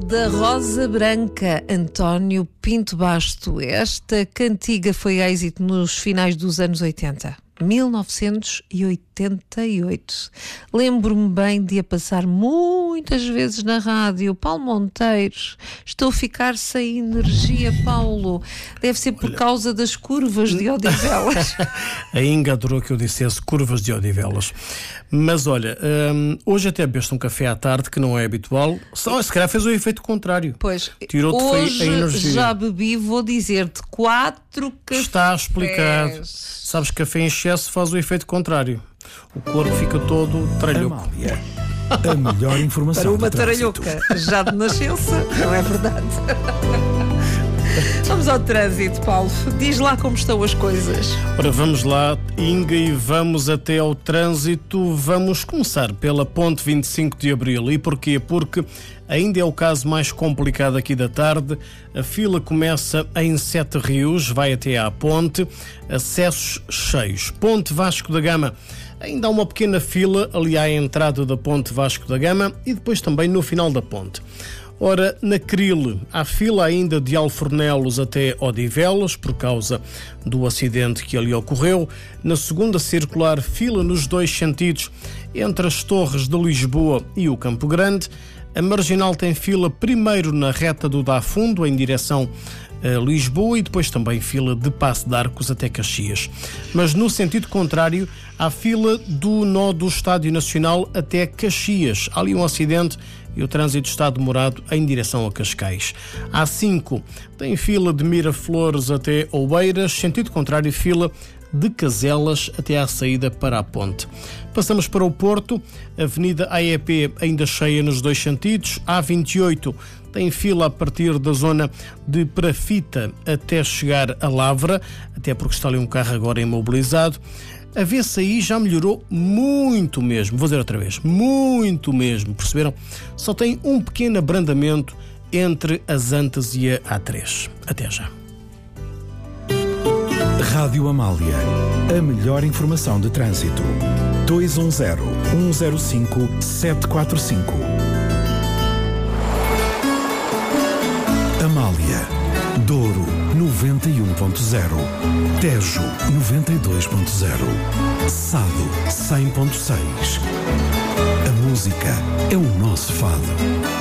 da Rosa Branca, António Pinto Basto. Esta cantiga foi êxito nos finais dos anos 80. 1988. Lembro-me bem de a passar muitas vezes na rádio. Paulo Monteiros, estou a ficar sem energia, Paulo. Deve ser por causa das curvas de Odivelas. A Inga adorou que eu dissesse curvas de Odivelas. Mas olha, hoje até bebeste um café à tarde que não é habitual. Se calhar fez o efeito contrário. Pois, tirou-te hoje a energia. já bebi, vou dizer-te, 4 cafés. Está explicado. Sabes que café em excesso faz o efeito contrário. O corpo fica todo tralhoco. Amália, a melhor informação Para uma de trânsito. taralhoca já de nascença, não é verdade? Vamos ao trânsito, Paulo. Diz lá como estão as coisas. Ora, vamos lá, Inga, e vamos até ao trânsito. Vamos começar pela ponte 25 de Abril. E porquê? Porque ainda é o caso mais complicado aqui da tarde. A fila começa em Sete Rios, vai até à ponte, acessos cheios. Ponte Vasco da Gama. Ainda há uma pequena fila ali à entrada da ponte Vasco da Gama e depois também no final da ponte. Ora, na Cril, há fila ainda de Alfornelos até Odivelas, por causa do acidente que ali ocorreu. Na segunda circular, fila nos dois sentidos, entre as Torres de Lisboa e o Campo Grande. A Marginal tem fila primeiro na reta do Dá Fundo, em direção a Lisboa, e depois também fila de Passo de Arcos até Caxias. Mas no sentido contrário, há fila do nó do Estádio Nacional até Caxias. Há ali um acidente e o trânsito está demorado em direção a Cascais. A A5 tem fila de Miraflores até Oeiras, sentido contrário, fila de Caselas até à saída para a ponte. Passamos para o Porto, Avenida AEP ainda cheia nos dois sentidos. A28 tem fila a partir da zona de Perafita até chegar a Lavra, até porque está ali um carro agora imobilizado. A VCI já melhorou muito mesmo, vou dizer outra vez, muito mesmo, perceberam? Só tem um pequeno abrandamento entre as Antas e a A3. Até já. Rádio Amália, a melhor informação de trânsito. 210-105-745. Amália, Douro 91.0, Tejo 92.0, Sado 100.6. A música é o nosso fado.